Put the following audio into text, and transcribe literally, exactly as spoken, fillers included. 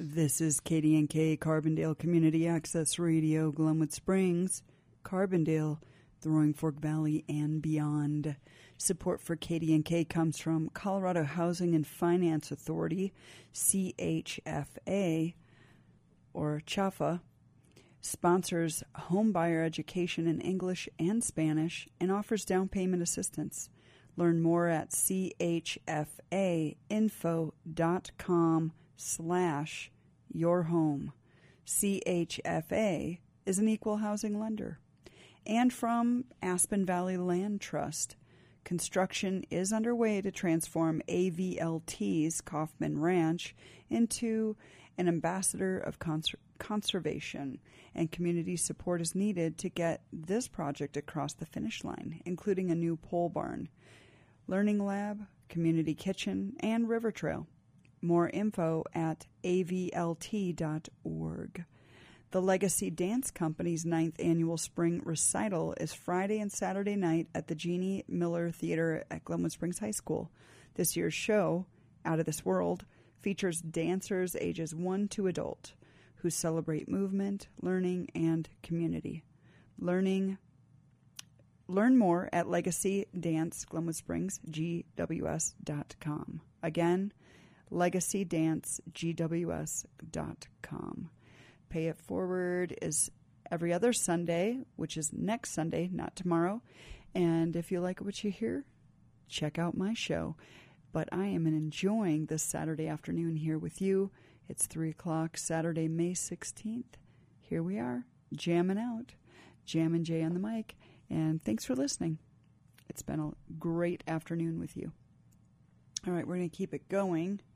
This is K D N K Carbondale Community Access Radio, Glenwood Springs, Carbondale, the Roaring Fork Valley, and beyond. Support for K D N K comes from Colorado Housing and Finance Authority, C H F A, or C H F A, sponsors home buyer education in English and Spanish, and offers down payment assistance. Learn more at C H F A info dot com slash your home. C H F A is an equal housing lender. And from Aspen Valley Land Trust, construction is underway to transform A V L T's Kaufman Ranch into an ambassador of cons- conservation, and community support is needed to get this project across the finish line, including a new pole barn, learning lab, community kitchen, and river trail. More info at A V L T dot org. The Legacy Dance Company's ninth annual spring recital is Friday and Saturday night at the Jeannie Miller Theater at Glenwood Springs High School. This year's show, Out of This World, features dancers ages one to adult who celebrate movement, learning, and community. Learning, learn more at Legacy Dance Glenwood Springs G W S dot com. Again, legacy dance G W S dot com. Pay It Forward is every other Sunday, which is next Sunday, not tomorrow. And if you like what you hear, check out my show. But I am enjoying this Saturday afternoon here with you. It's three o'clock, Saturday, May sixteenth. Here we are, jamming out. Jam and Jay on the mic. And thanks for listening. It's been a great afternoon with you. All right, we're going to keep it going.